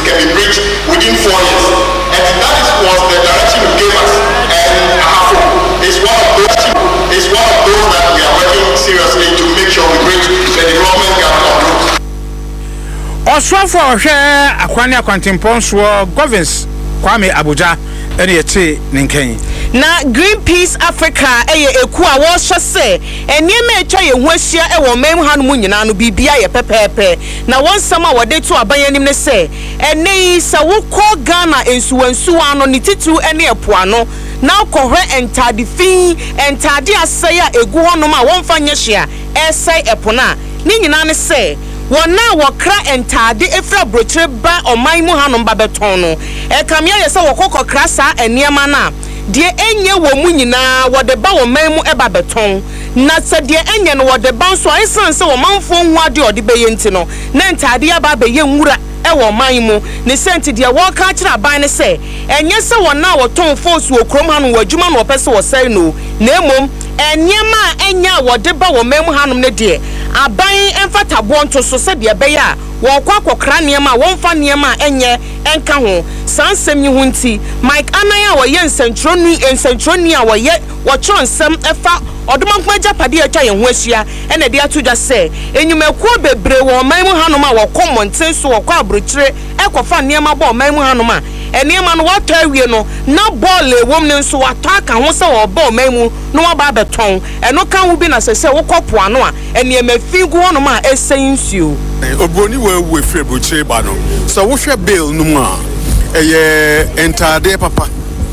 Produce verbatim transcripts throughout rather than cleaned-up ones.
can be bridged within four years. And that is was the direction you gave us. And Ahafo is one of those is one of those that we are working seriously to make sure we bridge the development gap on road. Oswafo hwe akwane akwantemponso Govins Kwame Abuja ene yete nenkan na Greenpeace Africa eye eku a wo hye se eniem etwa ye hu ahia e wo mem hanom nyina no bibia ye pepepe na wonsam a wode to abayanim ne se ene yi sa wokọ Ghana ensuwansu ano ne titu ene epoano na kohwe entade fin entade asai a egu honom a wonfa nye hia esai epona ni nyina ne se wona wokra entade efra brochire ba oman mu hanom ba beton no e kamia ye se wokokokra sa eniema na de enye wo mu nyina wode ba wo man mu eba beton na se de enye no wode ba so aisan se wo manfo hu ade ode beye nti no na entade aba be ye nwura e wo man mu ne senti de wo ka kira aban ne se enye se wona woton force wo krom hanu wadwuma no opese wo sai no na emom enyema enya wode ba wo man mu hanom ne de aban emfata bo nto so se de be ya wo kwa kokra niema wonfa niema enye enka ho sansem yi hunti Mike Anaya wo ye nsentroni nsentroni a wo ye wo chonsem efa odomankwa japade atwa ye ho ahia ene de atoja se enyumakuo bebre wo man mu hanom a wo komonten so wo kwa abrochire ekofa niema bo man mu hanom a eniema no wato awie no na ball ewom ne nso wato aka ho se wo bo man mu no waba beton eno kan wo bi na se se wo kopo ano a eniema figu honom a esensuo Obroni we we free brochire ba no so wo hwe bill no mu a eye entade papa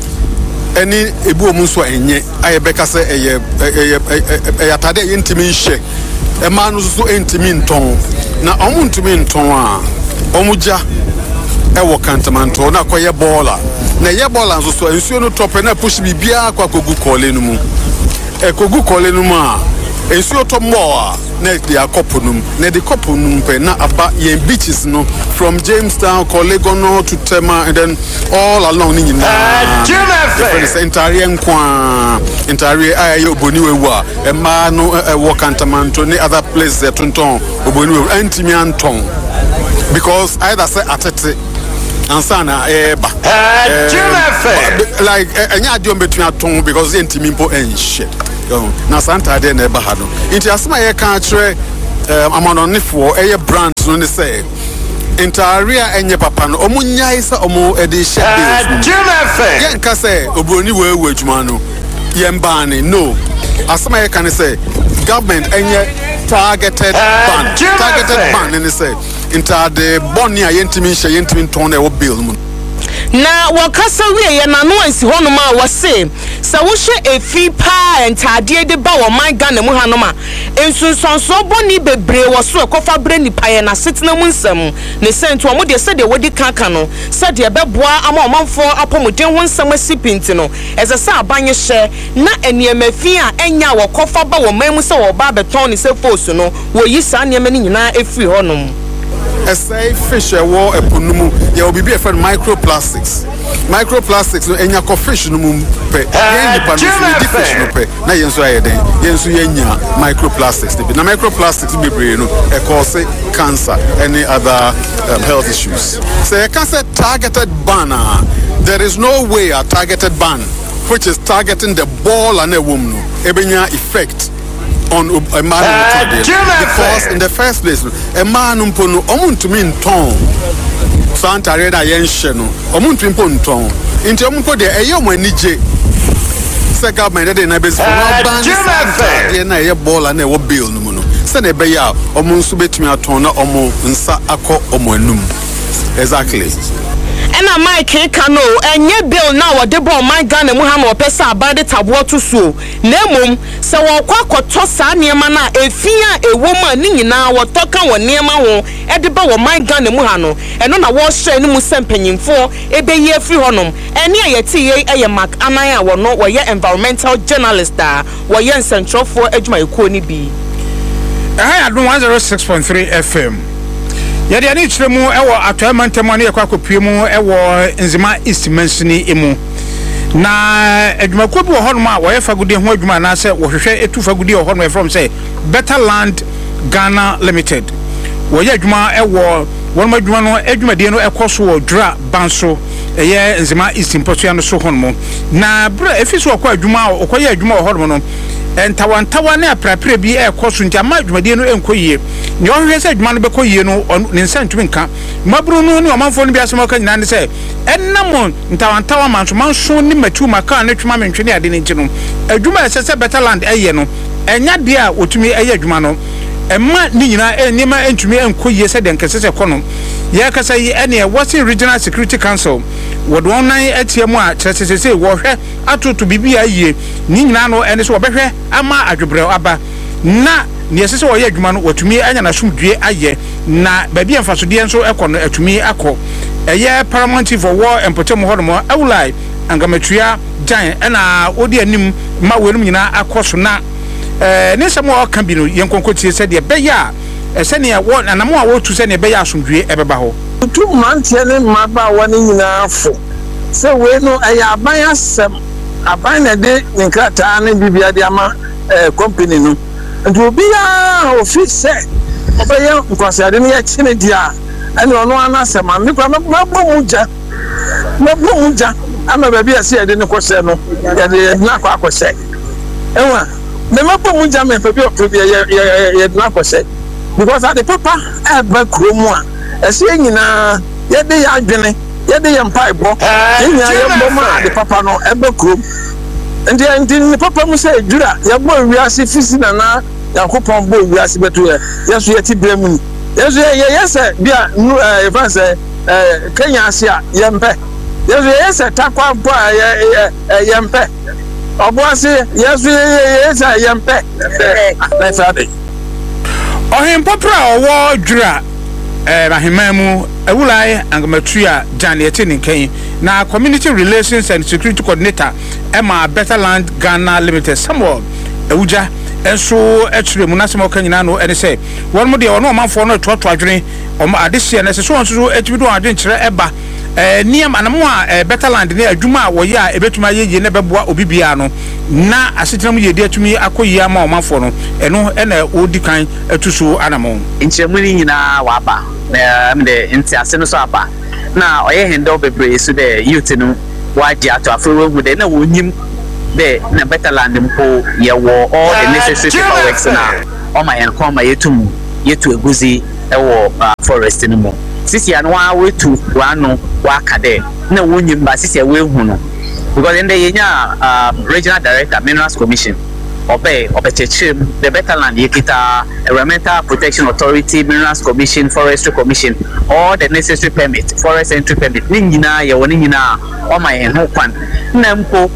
eni ebu omu so enye aye beka se eye eye eye atade ye ntimi hye e ma no so entimi nton na omu ntimi nton a omuja e wo kantamanto na koye bola na ye bola nso so ensuo no top na push bibia akwa kogu kole no mu e kogu kole no mu a ensuo to mo a na de akopunum na de kopunum pe na aba ye beaches no from Jamestown Colegono to Tema and then all along ni na the entire nkwa entire ayo oboniwe wa e ma no e wo kantamanto ni other places e tonton oboniwe antimi anton because either say atete ansana eba like enya adom between aton because antimi mpo enhye na santa de na eba ha no inti asema ye kan kire amanonefo eye brands no ne say entaria enye papa no omunyai sa omu edisha bills yen ka say obroni we we adwuma no yen ban no asema ye kan say government enye targeted ban targeted ban ne say intade boni a yentimi hye yentimi ton na e wo bill mu na wakasa wie ye na no ansi honoma a wose sa wo hwe efi pa entade de ba wo man Ghana mu hanom a ensunsonso boni bebre wo so ekofa bre nipa ye na setena mu nsam ne sento mo de se de wodi kanka no se de beboa ama omanfo apomuden ho nsam asipinti no eze sa abanye hye na eniema fi a enya wo kofa ba wo man mu se wo ba beton ne se force no wo yi sa eniema ni nyina efi honom Essay fish a war a punumu, ya will be a friend microplastics. Microplastics no enya ko fish no mum pe. Yen ni panu fish no pe. Na yen so aye den. Yen so yenya microplastics. Na microplastics be bre no e cause cancer, any other um, health issues. So you can say targeted ban. There is no way a targeted ban which is targeting the ball and a woman ebenya effect on a man because in the first place a man umpono omuntumi nton santa reda yenhye no omuntumi nton nti ompo de eyom anije se government de na besi no ban santa de na ye ball na e bill no no se na be ya omunso betumi aton na omo nsa akọ omo anum exactly. Ena Mike Kano enye bill na wode bo man Ghana mu ha na opesa abade tabo to so na emom se wo kwa koto sa niema na efia ewom a ni nyina wo toka wo niema ho e de ba wo man Ghana mu ha no eno na wo hye ni mu sempanyimfo ebeyi afri honom ene ayeti ye eye Mark Anaya wo no wo ye environmental journalist da wo ye nsentrofo adwuma ekuo ni bi eh adon one oh six point three F M yede ani chiremu ewo atwama ntemo ne yakwa kopiemu ewo nzima east mansini emu na adwumako bi wo hono a wo ye fagudi ho adwuma na se wo hwehwe etu fagudi wo hono from say Better Land Ghana Limited wo ye adwuma ewo won ma adwuma no adwumade no ekoso wo dra banso eye nzima East Mpotua no so hono na bra efiso okwa adwuma okoye adwuma hono no entawantawa na aprapre bi ekoso nti ama adwumade no enkoyie ne ohwe se adwuma no bekoyie no ne nsantumi nka mabru no ne omanfo no bi asema ka nyina ne se ennam ntawantawa manso manso ni matu maka na twuma mentwe ne ade ne nti no adwuma ese better land eye no enya de a otumi eye adwuma no emma ni nyina enima entumi enkoyie se de nkese kono ya kasa yi ene Western Regional Security Council wodo onan atiemu a kyesesese wo hwe atoto bibia yie ni nyina no ene so obehwe ama adwobre aba na ne yesese wo ye adwuma no watumi anya na somdue aye na baabi emfasode enso ekono atumi akọ eye Paramount for War empotem hodomo awulai angamatua jan ena odi anim ma wenum nyina akoso na eh ne samo o kan bi no yenkonkotie se de beya ese ne wo anamo a wo tu se ne beya asomdue ebeba ho tu mantie ne maba woni nyina afo se we no eya aban asem aban na de nkrata ne bibia de ama eh company no ndu bia office obeye nkwasiade ne ya chine dia ene ono anasem am kwa mabbo muja mabbo muja ama baabi ase ade ne kwose no ya de na kwa kwose enwa me mabbo muja me baabi oprobi ya ya na kwose because at the papa e ba kromu a ese nyina ye de ya adwene ye de ya mpa ebo nyina ye mboma de papa no e ba krom ndi ndi ni papa mu se djura ye bo wiase fisi na na yakopon bo wiase beto ye yeso ye ti bremu ni yeso ye yese bia e france eh Kenya asia ye mpe yeso ye yese takwa bo ye ye mpe obo ase yeso ye yese ye mpe na fade ohin popra owo djura eh rahimemu awulai angamatua jan yete ninkan na Community Relations and Security Coordinator Emma Better Land Ghana Limited Samuel Ewuja enso etre mu nasema okanyina no ene se won mo de ono manfo no toto adwene o ma adehye na se so onso etbido adwen kire eba eh niam anamo a Better Land ne adwuma a wo ye a ebetuma yeye ne beboa obibia no na asetenam ye de atumi akoyi ama o manfo no eno ene odi kan atuso anamo nchemu ni nyina wa ba na mde nti ase no so aba na oye hendo bebre so de youth no waji ato afro wu de na wonyim de na Better Land mpo ye wo all the necessary works na o ma yen ko ma yetum yetu eguzi e wo forest no mo sisi ya no wa wetu wa no wa kade na wonyim ba sisi ya we hu no because in the yenya uh, regional director Minerals Commission obey obechechim the Better Land Yekita Environmental Protection Authority Minerals Commission Forestry Commission all the necessary permit forest entry permit ni nyina ye woni nyina o ma yen ho kwan na mpo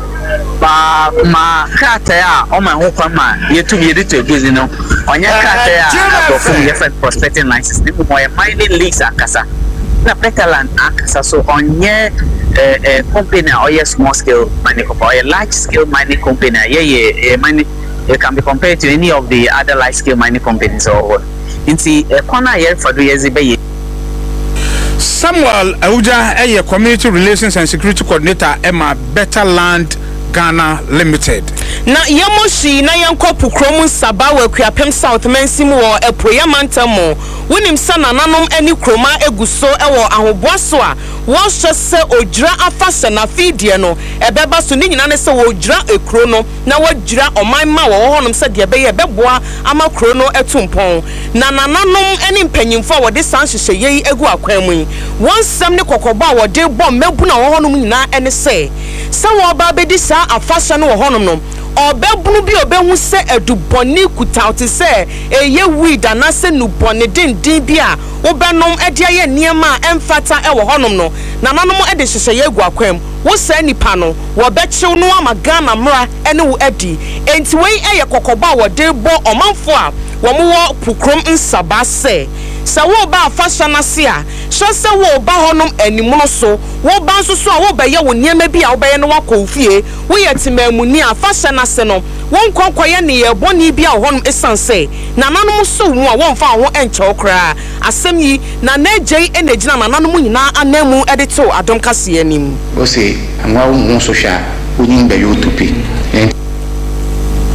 ba ma kata ya o ma ho kwan ma yetu ye to eguzi no onya kata ya go from different prospecting license ni mo ye mining leases akasa na Better Land akasa so onye eh eh company or yes small scale mining company or large scale mining company yeah yeah mining it can be compared to any of the other large scale mining companies or inti a corner here for the years be Samuel Ewuja eye Community Relations and Security Coordinator Emma Better Land Ghana Limited na yemoshi na yankopu kromu saba we kuapem South Mensim wo epoya mantamo wonim sana nanom ani kroma eguso ewo ahoboaso a wo hwese odwira afase na fidie no ebeba so ni nyina ne se wo dwira ekro no na wo dwira omanma wo honom se de ebeye ebeboa ama kro no etumpon na nananom ani mpanyimfo wo de san hwehye yi egu akwan mu wonsem ne kokoba wo de bom mebu na wo honom nyina ene se se wo ba bedi sa afase no wo honom no obebunu bi obehu se eduboni kutaute se eye weed anase nuboni dindin bi a obenom ede aye niema emfata e wo honom no na nanom ede hyehye ye gu akwam wo sa nipa no wo bechew no ama Ghana mra ene wo edi enti wei eye kokoba wo de bo omanfo a wo mo wo pukrom nsaba se sa wo ba afasha na se a hwe se wo ba honom animu so wo ba nso so a wo ba ye wo niema bi a wo ba ye no wakofie wo ye timamuni afasha na se no won konkoye ne ye boni bi a honom esanse na nanom so mu a won fa ho enche okra asem yi na najei enagina na nanom nyina anamu edito adom kase anim o se anwa wo so hwa onim ba yo tupi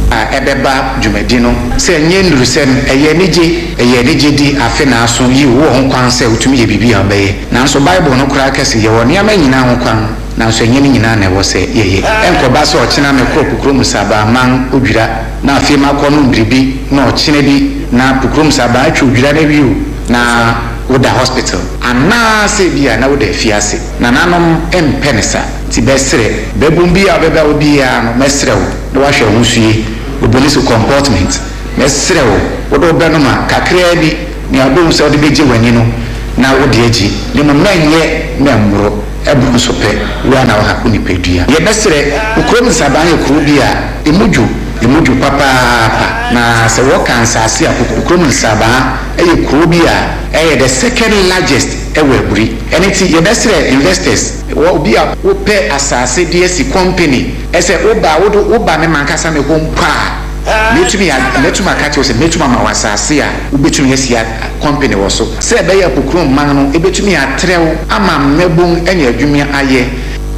a ebeba dwumadi no se nye ndurusem eye nije eye nije di afe na aso yi wo ho kwan se utumi ye bibi abaye nanso bible no kura kase ye woni ama nyina ho kwan nanso enye ni nyina na wo se yeye enkoba se ochina me kro pukrom saba man odwira na afi makọ no mbiribi na ochina bi na pukrom saba atwa odwira na biu na woda hospital ana se bia na woda fiase na nanom empenesa ti besre bebum bia beba obi ya no mesrew na wahwe husue oboliso comportment mesrew wodo benoma kakra bi ni adom se ode beje wani no na wode agi ni mo menye memro ebu so pe wa na wa ku ni pedua ye besre ukrom saban ye kru bia emuju emuju papa papa na se wo kan sase ukrom saban eye kru bia eye the second largest ewe buri eniti ye besre investors wo bia wo pe asase de si company ese oba wo oba me mankasa me ko mpa metumi ya metuma kati ose metuma ma wasase a ubetumi yesia company wo so se be ya pokrom man no ebetumi ya trew ama mebon enya adwumia aye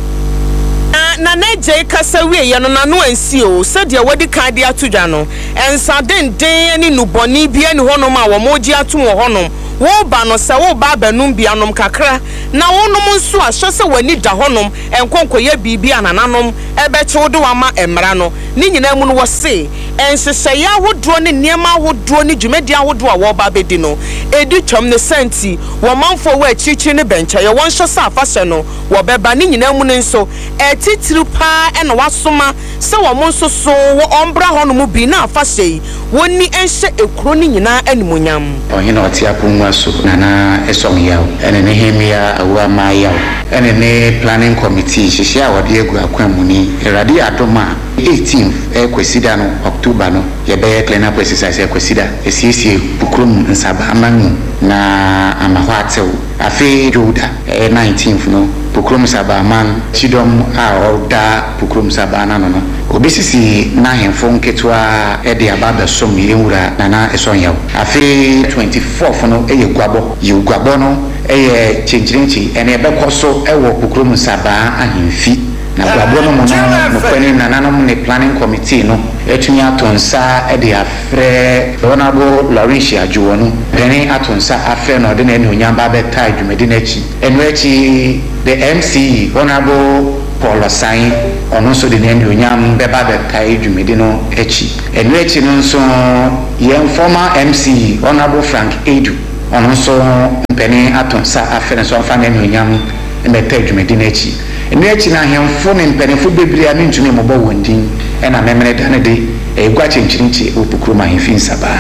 na na je kasa wie ye no na no ansi o se de wodi kan de atodwa no ensa den den ni nuboni bia ni honom a wo moji ato wo honom wo ba no se wo ba banum bia nom kakra na wonom nso a hye se wani da honom enkonkoye bibia nananom ebe chiwdo wama emra no ni nyina mu no wo se enhyehyɛ ya hodro ne niema hodro ne dwumadi hodro a wo ba bedi no edi twam ne senti wo manfo wo achichi ne bencha ye won hye sa afahye no wo beba ni nyina mu ne nso etitiri pa ena wasoma se wo mo nso so wo ombra honom bi na afahye woni enhye ekro ne nyina animonyam ohina otia punwa so nana esom yaw ene ne hemia awa ma yaw ene ne planning committee hyehyɛ a wode egu akwamu ni erade adoma eighteenth e kwesida no October no ye be cleanup exercise e kwesida esiesie bukrum nsaba amanu na amahwatew afi joda e nineteenth no bukrum saba man chidom a orda bukrum saba na no no obisisi na hemfo nketwa e de ababa som yewura na na esonyaw afi twenty-fourth no e ye gwabo ye gwabo no e ye chenchirenchi ene e be koso e wo bukrum saba ahemfi na gwabo no mo no kwani na nanom ne planning committee no etumi atonsa e de afre honorable Laurentia Ajuwo no peni atonsa afre no de na enu nyamba beta adwumedi na chi enu echi the M C E honorable Paul Osain ono so de na enu nyamba beba beta adwumedi no echi enu echi no nso ye former M C E honorable Frank Edu ono so peni atonsa afre so fa na enu nyamba beta adwumedi na chi enu echi na hemfo ne mpenefo bebria ne ntumi mobo wondin ena memene dane de egwa chenchirinchi opukrom ahemfi nsaba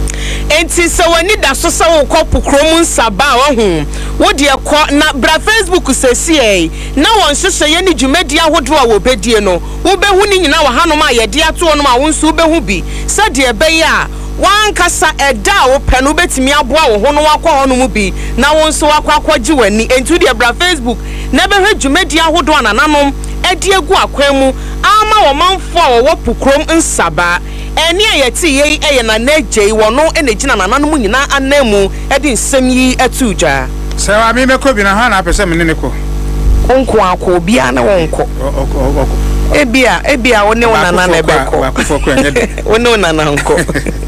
enti se wani da so se wo kɔ pukrom nsaba wo hu wo de kɔ na bra Facebook sesie na won hyehyɛ ye ni dwumadi ahodo a wo bedie no wo behu ni nyina wa hanom a ye de ato no ma wo nso behu bi se de ebe ya wan kasa eda wo pɛ no betimi aboa wo ho no wakɔ honom bi na wo nso wakɔ akɔgye wani enti de bra Facebook na behwe dwumadi ahodo anananom edi egu akwemu ama wo manfo a wo pukrom nsaba eni ayeti ye eye na naje wo no enegina nananom nyina anamu edi nsem yi atudwa se wa mi meko bi na ha na pese me ne ko onko akọ bia na wonko ebia ebia woni wonana na ebeko akofo ko enye de woni wonana nko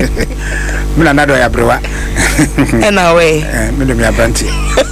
mi na nado ya brewa ena we eh mi do mi abanti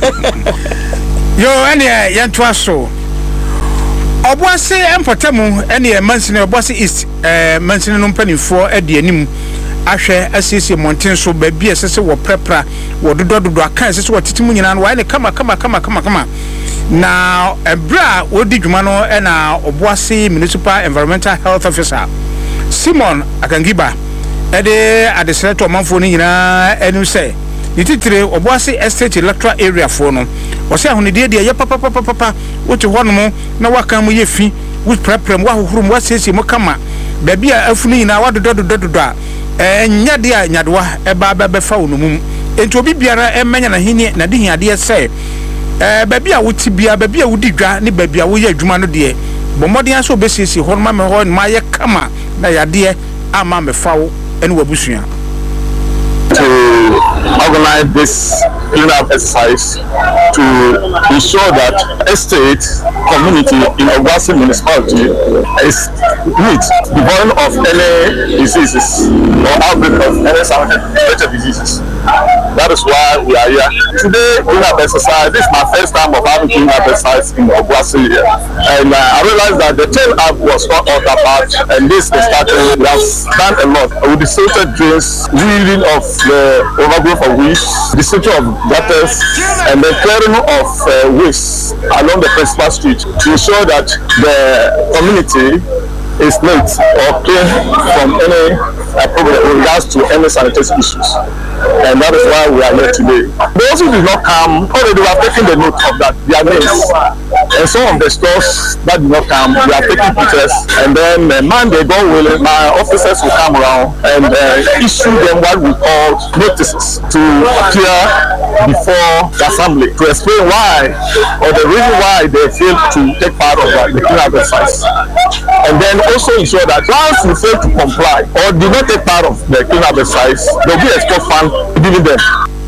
yo ene yento aso Obuasi empotemu ene e mansini obuasi east eh mansini no mpanifo ade anim ahwe asiesie monten so ba bia sese wo prepra wo dodododo akan sese wo titimu nyina no wa ne kama kama kama kama kama na ebra wodi dwuma no e na obuasi municipal environmental health officer Simon Akangiba ede adesreto omanfo ni nyina enu se nititire obuasi estate electoral area fo no wose ahonide de ye papa papa papa wote hono na waka mu yefi wo prepare mu ahohoro wasiesie mu kama ba bia afunu nyina wadododododo a enya de a nyadoa e ba ba befa wo no mum enti obi biara e menya na hini na de hiade se eh ba bia woti bia ba bia wodi dwa ne ba bia wo ye adwuma no de bomodin aso obesiesie hono ma me ho ma ye kama na yade ama me fa wo ene wabusua to organize this cleanup exercise to ensure that estate community in Obuasi municipality is neat, devoid of any diseases or outbreak of any sanitary diseases. That is why we are here today. Cleanup exercise. This is my first time of having cleanup exercise in Obuasi here, and uh, I realized that the tail up was not all that bad, and this is starting. We have done a lot with the filtered drains, weeding of the overgrowth of weeds, the structure of gutters, and the clearing of uh, waste along the principal street to ensure that the community is neat or clean from any uh, problem in regards to any sanitary issues. And that is why we are here today. Those who did not come, already we have taken the note of that, their names. And some of the stores that did not come, we are taking pictures. And then uh, Monday, God willing, my officers will come around and uh, issue them what we call notices to appear before the assembly to explain why or the reason why they failed to take part of uh, the cleanup exercise. And then also ensure that once you fail to comply or did not take part of the cleanup exercise, there will be a spot fund giving them.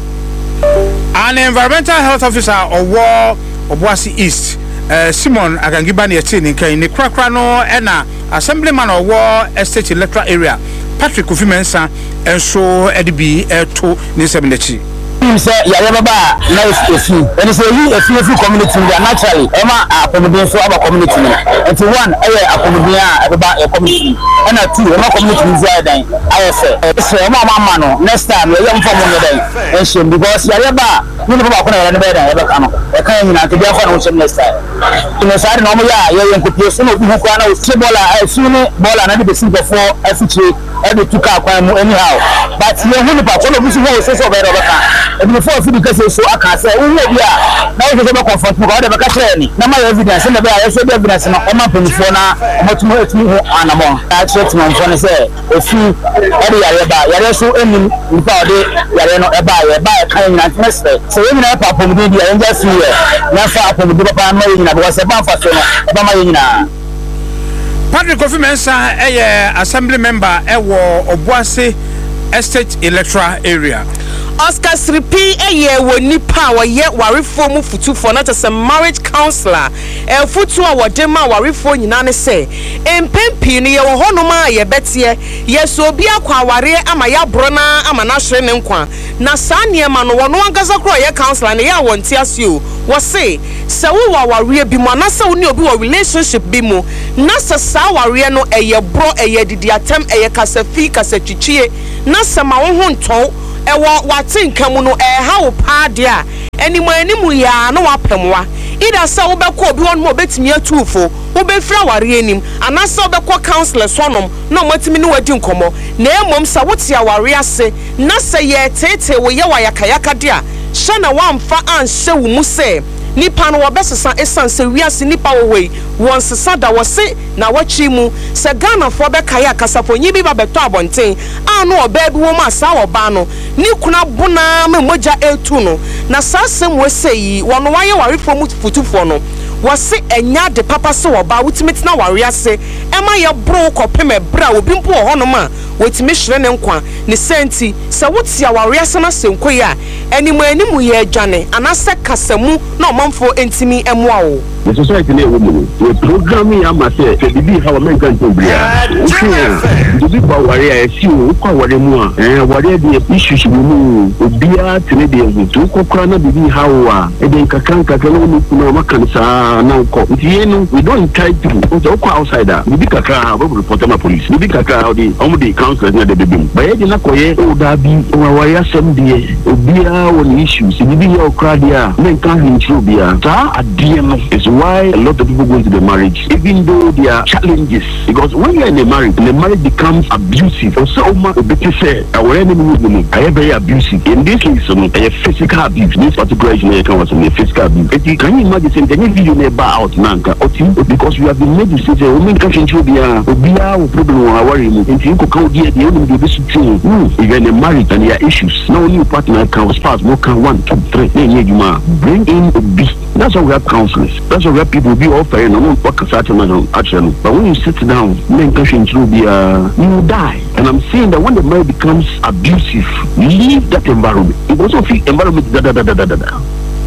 An environmental health officer of War Obuasi East, uh, Simon Agangibani Etienne, in the Krakrano and Assemblyman of War Estate Electoral Area, Patrick Kofi-Mensah, and so Eddie to Niseminachi. Say Yaraba nice if you and say you if you community naturally Emma accommodation for our community and to one accommodation about a community and a two Emma community inside I say so mama no next time we young from one day and so because Yaraba you know about the better ever come I can't to be for next time to the side normal ya you could be some of who can bola I soon bola and the simple for F H every two car anyhow but you know about all of this who say so better and before I because so I can say, oh, yeah, now you have a comfort for whatever can now my evidence and the evidence and I'm up in the phone much more to me animal. That's what my friend say. If you are so in the body, you are not a buyer, buy a kind of mistake. So even if I put the and just here, not far from the Papa Marina was a buffer for Marina. Patrick Kofi-Mensah, a assembly member, a war Obuasi Estate Electoral Area. Oscar Sripi eye wo nipa wa ye warefo mu futu not as a marriage counselor e futu a wodema warefo nyina ne se empempi ne ye wo honoma ye betie ye so obi akwa ware ama ya brona ama na hwere ne nkwa na saa niema no wono angaza kro ye counselor ne ya wonti asio wo se se wo wa ware bi mo na se wo ne obi wo relationship bi mo na se saa ware no eye bro eye didi atem eye kasafi kasatwitwie na se ma wo ho nton ewo watin kamu no eh ha wo pa de a enimu enimu ya na wapemwa ida sa wo bekọ obi won mo betimi atufo wo be fra ware enim anasa wo bekọ counselor sonom na matimi ne wadi nkomo na emom sa wote aware ase na se ye tete wo ye wa yakayaka de a hye na wamfa anhye wo mu se nipa no wobesesa esanse wiase nipa wo wei won sesa da wo se na wachi mu se Ghana fo be kaya kasafonyi bi ba beto abonten anu oba bi wo ma sa wo ba no ni kuna bona me moja etu no na sa sem we sei wono waye warefo mu futufo no wose enya de papa se wo ba wutimeti na ware ase ema ye bro kopeme bra obi mpo ho no ma wetimi hwere ne nkwa ne senti se wuti aware ase na senko ya enimu enimu ye adwane anase kasamu na omamfo entimi emwa wo the society na ewo we programming ya ma se se bibi ha wa menkan to bria bibi ba ware a si o kwa ware mu a eh ware de issues mu obia tene de ewu to kokra na bibi ha wa e de kakan kakan no ku ma kan sa na ko tie no we don't encourage people to kwa outsider bibi kakra we report ma police bibi kakra the omudi council na de bibi ba ye na koye o da bi o ware asem de obia won issues bibi ya okra dia menkan hinchu bia ta adie no is why a lot of people go into the marriage, even though there are challenges. Because when you're in a marriage, the marriage becomes abusive. For so much, a bit say, our enemy women are very abusive. In this case, um, a physical abuse. This particular issue was a physical abuse. Can you imagine saying, can you video never out, Nanka, or because you have been made to say say o men ka chencho bia obia o problem o aware mu nti ko ka odi e de o be su tin if you're in marriage and there are issues now your partner can spouse more can one two three then you ma bring in the B. That's why we have counselors. That's why we have people be offering no work action. But when you sit down, men can chencho bia you die. And I'm saying that when the marriage becomes abusive, leave that environment. It also feel environment da da da da da da.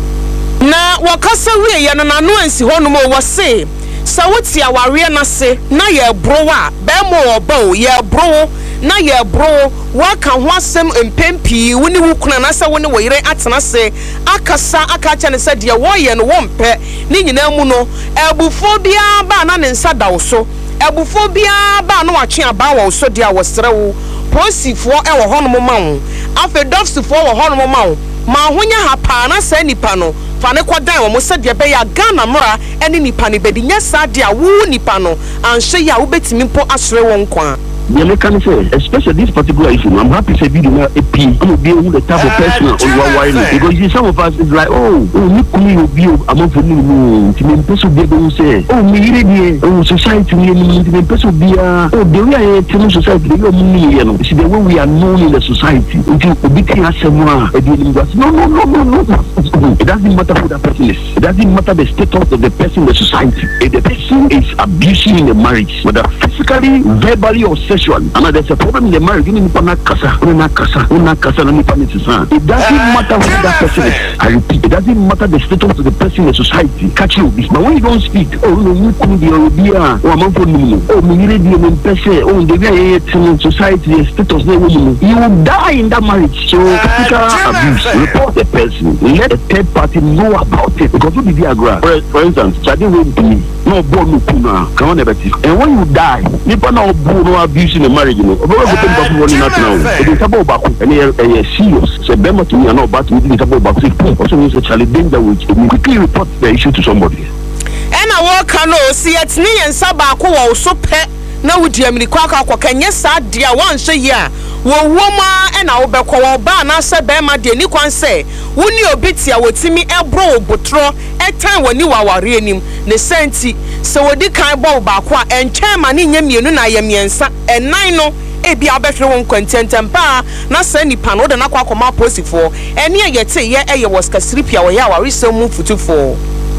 Na wakasa we ya na nanu ansi ho no mo wose sa woti aware na se na ye bro wa be mo obo ye bro na ye bro wa ka ho asem empempi woni wukuna na se woni woyire atena se akasa akacha ne se de wo ye no wo mpe ni nyina mu no ebufo bia ba na ne nsa da wo so ebufo bia ba na watwe aba wo so de a wo sere wo posifo e wo ho no ma wo afa dofsifo wo ho no ma wo ma honya ha pa na se nipa no fa ne kwadan wo mo se de be ya Ghana mura ene nipa ne bedi nya sa de a wo nipa no anhwe ya wo betimi mpo asere won kwa. Yeah, can say, especially this particular issue. I'm happy to say video now A P. I'm gonna be the type of person on why because you see some of us is like, oh, oh, me kuni you be among for me no. To me person be able to say, oh, me really oh society me me person be oh the way I tell society the way me you know. See the way we are known in the society. Until we can have someone no no no no no. It doesn't matter who that person is. It doesn't matter the status of the person in the society. If the person is abusing in the marriage, whether physically, verbally or sexually, and there's a problem in the marriage. You need to not kasa, not kasa, not kasa, not kasa. It doesn't matter who that person is. I repeat, it doesn't matter the status of the person in the society. Catch you this. But when you don't speak, oh no, you couldn't be or be a or among for me. Oh, me really be an person. Oh, the way in society, the status they will. You will die in that marriage. So physical abuse. Report the person. Let the third party know about it. Because you be a grab. For, for instance, I didn't wait to me. No born no kuna. Come on, and when you die, you no born no abuse in the marriage. You know, but we're going to be not now. It is about back and a serious. So, Bema to me and all but we didn't about back. Also means a challenge danger which we quickly report the issue to somebody. And I walk no see it me and Sabako or so pet. Na wudi amini kwa kwa kwa kanye sa dia wan hye ya wo woma e na wo bekọ wo ba na se be ma de ni kwan se woni obitia wotimi ebro obotro etan woni waware anim ne senti se wodi kan bo ba kwa entwen ma ne nyamienu na yemiensa enan no ebi abehwe won kwantentem pa na se nipa no de na kwa akoma posifo ene ye te ye eye woskasiripia wo ya ware se mu futufo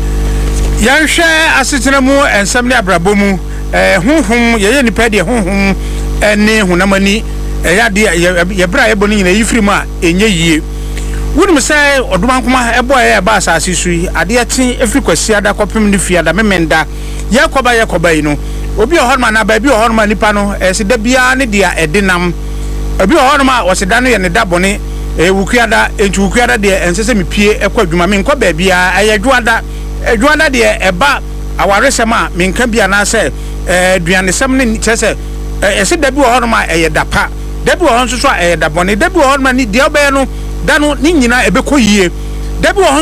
yanhwe asetena mu ensam ne abrabomu eh hunhum ye ye nipa de hunhum ene hunamani eh ya de ye bra ye boni nyina yifiri mu a enye yie wunum sai odomankoma ebo ye ba asase sui ade ati efiri kwasi ada kopem ne fiada memenda ye koba ye koba yi no obi ohorma na ba bi ohorma nipa no ese da bia ne dia edinam obi ohorma oseda no ye ne dabone eh wukuada entu wukuada de ensese mepie ekwadwuma me nkọ ba bia ayedwada edwada de eba awaresema menka bia na se eh duanesem ne chese ese da bi ohorma eyedapa da bi ohon so so eyedabone da bi ohorma ni de obe no da no ni nyina ebekọ yie da bi